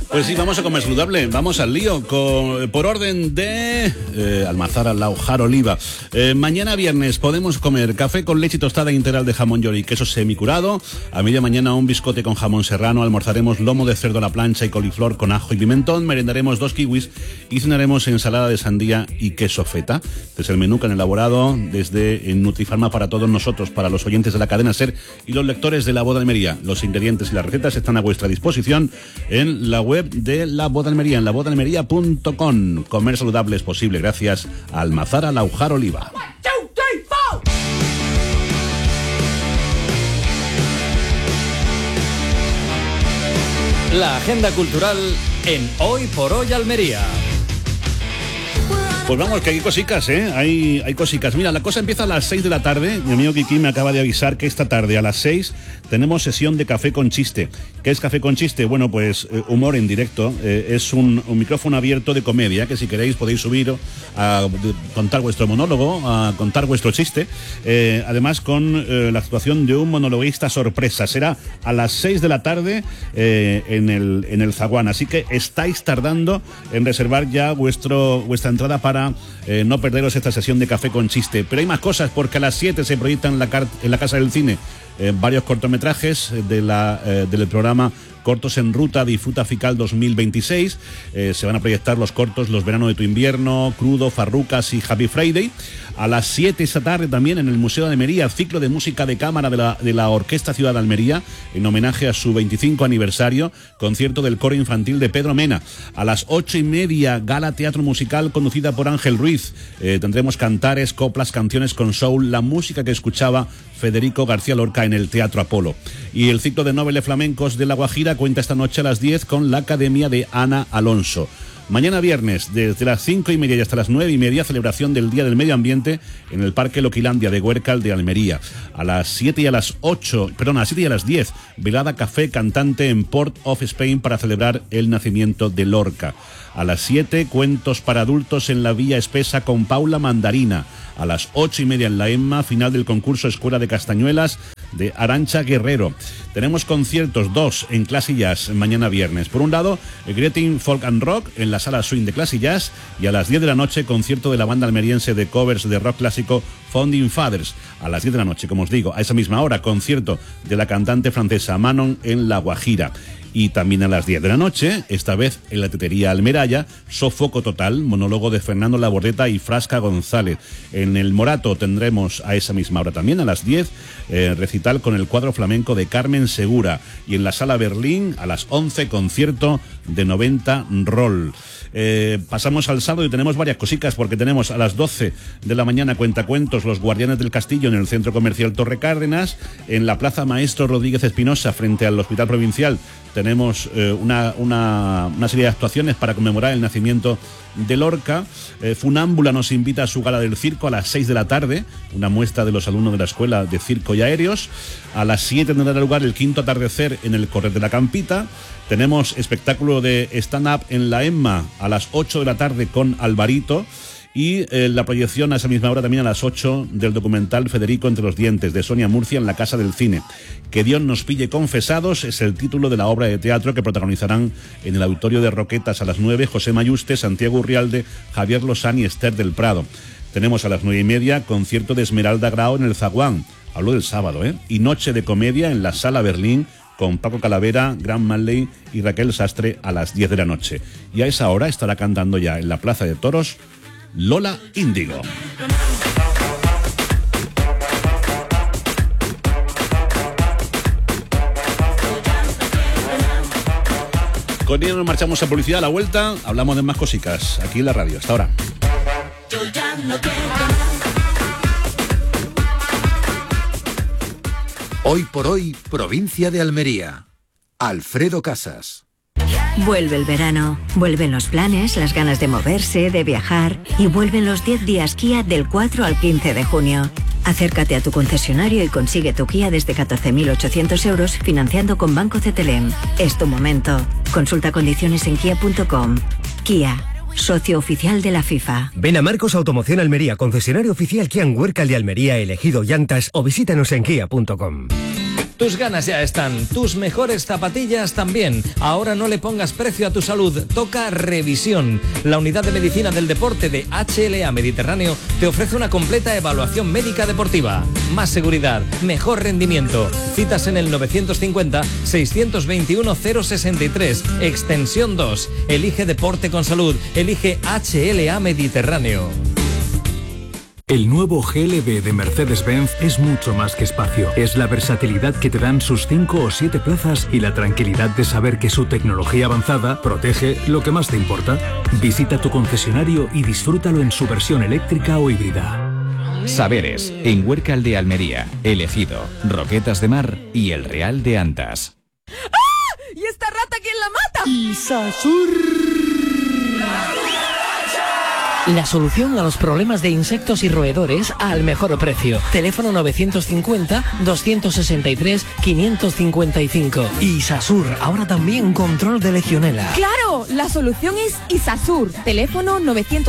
Pues sí, vamos a comer saludable, vamos al lío, por orden de Almazara, Laujar, Oliva. Mañana viernes podemos comer café con leche y tostada integral de jamón york y queso semicurado. A media mañana un biscote con jamón serrano, almorzaremos lomo de cerdo a la plancha y coliflor con ajo y pimentón, merendaremos 2 kiwis y cenaremos ensalada de sandía y queso feta. Este es el menú que han elaborado desde Nutrifarma para todos nosotros, para los oyentes de la cadena SER y los lectores de La Voz de Almería. Los ingredientes y las recetas están a vuestra disposición en la web de La Voz de Almería, en lavozdealmería.com. Comer saludable es posible gracias a Almazara, Laujar, Oliva. 1, 2, 3, 4. La agenda cultural en Hoy por Hoy Almería. Pues vamos, que hay cositas, ¿eh? Hay cositas. Mira, la cosa empieza a las 6 de la tarde. Mi amigo Kiki me acaba de avisar que esta tarde a las 6 tenemos sesión de Café con Chiste. ¿Qué es Café con Chiste? Bueno, pues humor en directo. Es un micrófono abierto de comedia, que si queréis podéis subir a contar vuestro monólogo, a contar vuestro chiste. Además con la actuación de un monologuista sorpresa. Será a las 6 de la tarde en el Zaguán. Así que estáis tardando en reservar ya vuestra entrada para no perderos esta sesión de Café con Chiste. Pero hay más cosas, porque a las 7 se proyectan en la Casa del Cine varios cortometrajes del programa Cortos en Ruta, Disfruta Fical 2026. Se van a proyectar los cortos Los Veranos de tu Invierno, Crudo, Farrucas y Happy Friday. A las 7 esta tarde también en el Museo de Almería, ciclo de música de cámara de la Orquesta Ciudad de Almería, en homenaje a su 25 aniversario, concierto del coro infantil de Pedro Mena. A las 8:30, gala teatro musical conducida por Ángel Ruiz. Tendremos cantares, coplas, canciones con soul, la música que escuchaba Federico García Lorca en el Teatro Apolo. Y el ciclo de noveles flamencos de La Guajira cuenta esta noche a las 10 con la Academia de Ana Alonso. Mañana viernes, desde las 5:30 y hasta las 9:30, celebración del Día del Medio Ambiente en el Parque Loquilandia de Huércal de Almería. A las 7 y a las 10, velada café cantante en Port of Spain para celebrar el nacimiento de Lorca. A las 7, cuentos para adultos en la Vía Espesa con Paula Mandarina. A las 8:30 en la EMMA, final del concurso Escuela de Castañuelas de Arantxa Guerrero. Tenemos conciertos, 2 en Classy Jazz mañana viernes. Por un lado, Greeting Folk and Rock en la Sala Swing de Classy Jazz, y a las 10 de la noche concierto de la banda almeriense de covers de rock clásico Founding Fathers. A las 10 de la noche, como os digo, a esa misma hora, concierto de la cantante francesa Manon en La Guajira. Y también a las 10 de la noche, esta vez en la Tetería Almeraya, Sofoco Total, monólogo de Fernando Labordeta y Frasca González. En el Morato tendremos a esa misma hora también, a las 10, recital con el cuadro flamenco de Carmen Segura. Y en la Sala Berlín, a las 11, concierto de 90 Roll. Pasamos al sábado y tenemos varias cositas, porque tenemos a las 12 de la mañana cuentacuentos Los Guardianes del Castillo en el Centro Comercial Torre Cárdenas. En la Plaza Maestro Rodríguez Espinosa, frente al Hospital Provincial, tenemos una serie de actuaciones para conmemorar el nacimiento de Lorca. Funámbula nos invita a su gala del circo a las 6 de la tarde, una muestra de los alumnos de la Escuela de Circo y Aéreos. A las 7 tendrá lugar el quinto atardecer en el Correr de la Campita. Tenemos espectáculo de stand-up en la EMMA a las 8 de la tarde con Alvarito. Y la proyección a esa misma hora también a las 8 del documental Federico entre los dientes de Sonia Murcia en la Casa del Cine. Que Dios nos pille confesados es el título de la obra de teatro que protagonizarán en el Auditorio de Roquetas a las 9 José Mayuste, Santiago Urrialde, Javier Lozán y Esther del Prado. Tenemos a las 9:30 concierto de Esmeralda Grau en el Zaguán. Hablo del sábado, y noche de comedia en la Sala Berlín con Paco Calavera, Gran Manley y Raquel Sastre a las 10 de la noche. Y a esa hora estará cantando ya en la Plaza de Toros Lola Índigo. Con ello nos marchamos a publicidad. A la vuelta hablamos de más cositas aquí en la radio. Hasta ahora. Hoy por hoy, provincia de Almería. Alfredo Casas. Vuelve el verano, vuelven los planes, las ganas de moverse, de viajar, y vuelven los 10 días Kia del 4 al 15 de junio. Acércate a tu concesionario y consigue tu Kia desde 14.800 euros financiando con Banco CTLM. Es tu momento. Consulta condiciones en kia.com. Kia, socio oficial de la FIFA. Ven a Marcos Automoción Almería, concesionario oficial Kia en Huércal de Almería, elegido llantas, o visítanos en kia.com. Tus ganas ya están, tus mejores zapatillas también. Ahora no le pongas precio a tu salud, toca revisión. La unidad de medicina del deporte de HLA Mediterráneo te ofrece una completa evaluación médica deportiva. Más seguridad, mejor rendimiento. Citas en el 950-621-063, extensión 2. Elige deporte con salud, elige HLA Mediterráneo. El nuevo GLB de Mercedes-Benz es mucho más que espacio. Es la versatilidad que te dan sus 5 o 7 plazas y la tranquilidad de saber que su tecnología avanzada protege lo que más te importa. Visita tu concesionario y disfrútalo en su versión eléctrica o híbrida. Saberes, en Huércal de Almería, El Ejido, Roquetas de Mar y El Real de Antas. ¡Ah! ¿Y esta rata quién la mata? Isasur. La solución a los problemas de insectos y roedores al mejor precio. Teléfono 950-263-555. Isasur, ahora también control de legionela. ¡Claro! La solución es Isasur. Teléfono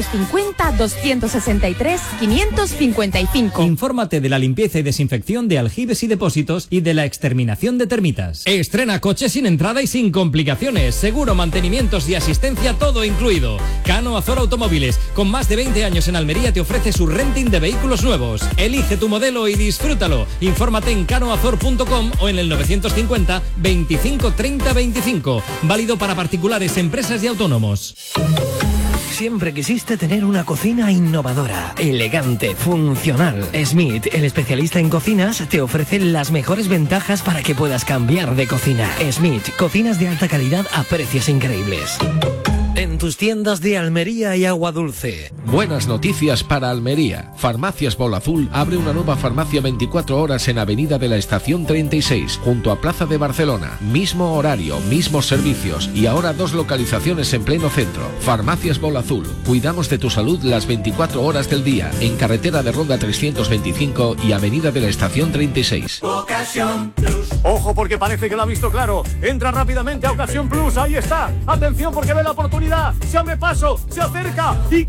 950-263-555. Infórmate de la limpieza y desinfección de aljibes y depósitos y de la exterminación de termitas. Estrena coche sin entrada y sin complicaciones. Seguro, mantenimientos y asistencia todo incluido. Cano Azor Automóviles, con más de 20 años en Almería, te ofrece su renting de vehículos nuevos. Elige tu modelo y disfrútalo. Infórmate en canoazor.com o en el 950 25 30 25. Válido para particulares, empresas y autónomos. Siempre quisiste tener una cocina innovadora, elegante, funcional. Smith, el especialista en cocinas, te ofrece las mejores ventajas para que puedas cambiar de cocina. Smith, cocinas de alta calidad a precios increíbles. En tus tiendas de Almería y Agua Dulce. Buenas noticias para Almería. Farmacias Bol Azul abre una nueva farmacia 24 horas en Avenida de la Estación 36, junto a Plaza de Barcelona. Mismo horario, mismos servicios y ahora 2 localizaciones en pleno centro. Farmacias Bol Azul. Cuidamos de tu salud las 24 horas del día. En carretera de Ronda 325 y Avenida de la Estación 36. Ocasión Plus. Ojo, porque parece que lo ha visto claro. Entra rápidamente a Ocasión Plus. Ahí está. Atención, porque ve la oportunidad. Se abre paso, se acerca y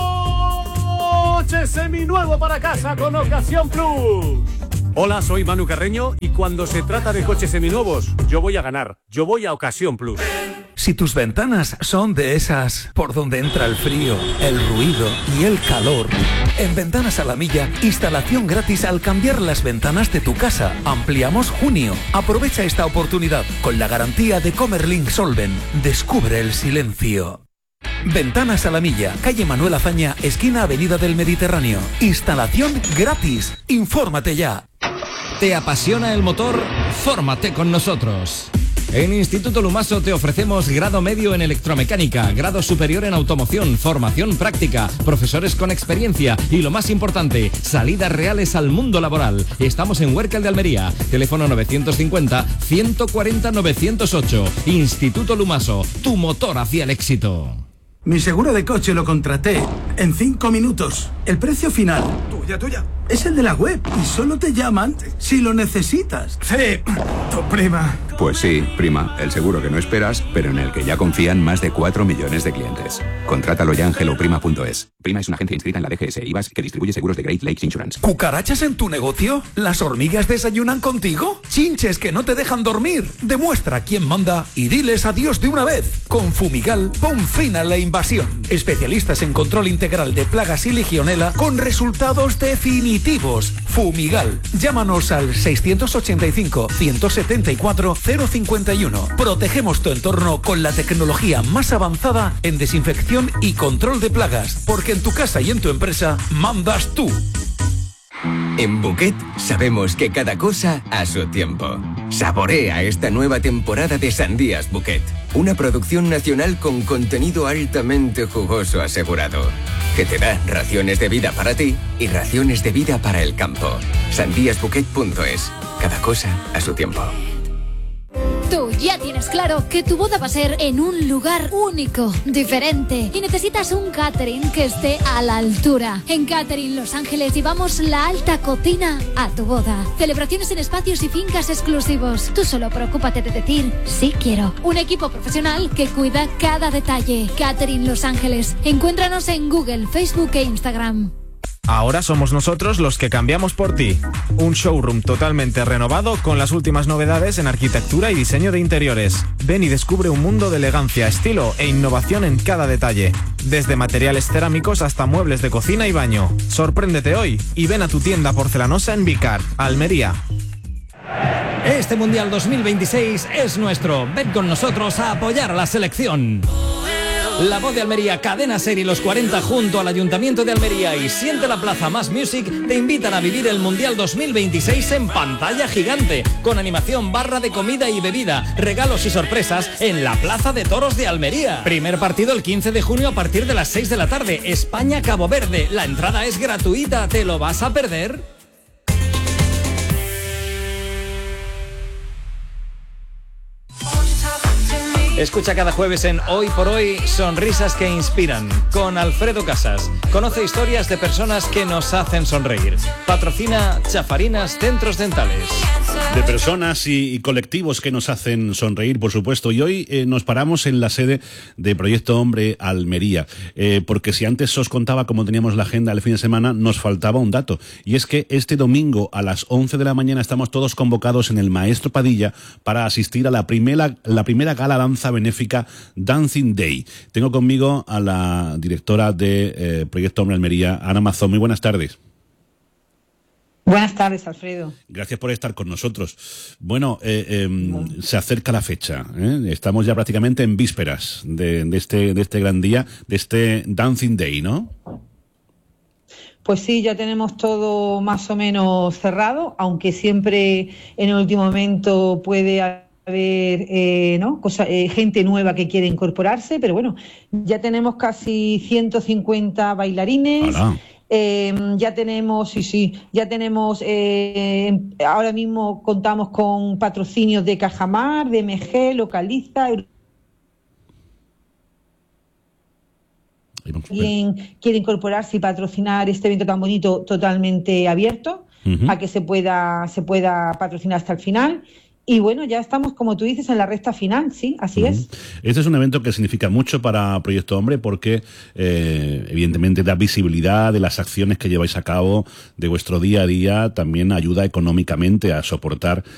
coche seminuevo para casa con Ocasión Plus. Hola, soy Manu Carreño y cuando se trata de coches seminuevos, yo voy a ganar. Yo voy a Ocasión Plus. Si tus ventanas son de esas por donde entra el frío, el ruido y el calor, en Ventanas a la Milla, instalación gratis al cambiar las ventanas de tu casa. Ampliamos junio. Aprovecha esta oportunidad con la garantía de Comerlink Solven. Descubre el silencio. Ventanas a la Milla, calle Manuel Azaña, esquina Avenida del Mediterráneo. Instalación gratis. Infórmate ya. ¿Te apasiona el motor? Fórmate con nosotros. En Instituto Lumaso te ofrecemos grado medio en electromecánica, grado superior en automoción, formación práctica, profesores con experiencia y lo más importante, salidas reales al mundo laboral. Estamos en Huércal de Almería, teléfono 950-140-908. Instituto Lumaso, tu motor hacia el éxito. Mi seguro de coche lo contraté en 5 minutos. El precio final, tuya, es el de la web y solo te llaman si lo necesitas. Sí, tu prima. Pues sí, prima, el seguro que no esperas, pero en el que ya confían más de 4 millones de clientes. Contrátalo ya en helloprima.es. Prima es una agencia inscrita en la DGS IVAS que distribuye seguros de Great Lakes Insurance. ¿Cucarachas en tu negocio? ¿Las hormigas desayunan contigo? ¿Chinches que no te dejan dormir? Demuestra quién manda y diles adiós de una vez. Con Fumigal, pon fin a la invasión. Especialistas en control integral de plagas y legionela con resultados definitivos. Fumigal. Llámanos al 685-174-051. Protegemos tu entorno con la tecnología más avanzada en desinfección y control de plagas. Porque en tu casa y en tu empresa mandas tú. En Bouquet sabemos que cada cosa a su tiempo. Saborea esta nueva temporada de Sandías Bouquet. Una producción nacional con contenido altamente jugoso asegurado. Que te da raciones de vida para ti y raciones de vida para el campo. Sandíasbouquet.es. Cada cosa a su tiempo. Tú ya tienes claro que tu boda va a ser en un lugar único, diferente, y necesitas un catering que esté a la altura. En Catering Los Ángeles llevamos la alta cocina a tu boda. Celebraciones en espacios y fincas exclusivos. Tú solo preocúpate de decir sí quiero. Un equipo profesional que cuida cada detalle. Catering Los Ángeles. Encuéntranos en Google, Facebook e Instagram. Ahora somos nosotros los que cambiamos por ti. Un showroom totalmente renovado con las últimas novedades en arquitectura y diseño de interiores. Ven y descubre un mundo de elegancia, estilo e innovación en cada detalle. Desde materiales cerámicos hasta muebles de cocina y baño. Sorpréndete hoy y ven a tu tienda porcelanosa en Vicar, Almería. Este Mundial 2026 es nuestro. Ven con nosotros a apoyar a la selección. La Voz de Almería, Cadena Ser y los 40 junto al Ayuntamiento de Almería y Siente la Plaza Más Music te invitan a vivir el Mundial 2026 en pantalla gigante, con animación, barra de comida y bebida, regalos y sorpresas en la Plaza de Toros de Almería. Primer partido el 15 de junio a partir de las 6 de la tarde, España-Cabo Verde. La entrada es gratuita, ¿te lo vas a perder? Escucha cada jueves en Hoy por Hoy Sonrisas que Inspiran con Alfredo Casas. Conoce historias de personas que nos hacen sonreír. Patrocina Chafarinas Centros Dentales. De personas y colectivos que nos hacen sonreír, por supuesto. Y hoy nos paramos en la sede de Proyecto Hombre Almería. Porque si antes os contaba cómo teníamos la agenda el fin de semana, nos faltaba un dato. Y es que este domingo a las 11 de la mañana estamos todos convocados en el Maestro Padilla para asistir a la primera gala danza benéfica Dancing Day. Tengo conmigo a la directora de Proyecto Hombre Almería, Ana Mazón. Muy buenas tardes. Buenas tardes, Alfredo. Gracias por estar con nosotros. Bueno, se acerca la fecha. Estamos ya prácticamente en vísperas de este gran día, de este Dancing Day, ¿no? Pues sí, ya tenemos todo más o menos cerrado, aunque siempre en el último momento puede haber gente nueva que quiere incorporarse, pero bueno, ya tenemos casi 150 bailarines. ¡Hala! Ya tenemos, ahora mismo contamos con patrocinios de Cajamar, de MG, Localiza. Quien quiere incorporarse y patrocinar este evento tan bonito, totalmente abierto, a que se pueda patrocinar hasta el final. Y bueno, ya estamos, como tú dices, en la recta final, sí, así es. Este es un evento que significa mucho para Proyecto Hombre porque evidentemente da visibilidad de las acciones que lleváis a cabo, de vuestro día a día, también ayuda económicamente a soportar